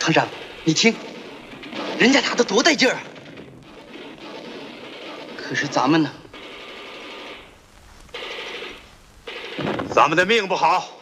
团长，你听，人家打的多带劲儿啊！可是咱们呢？ 咱们的命不好。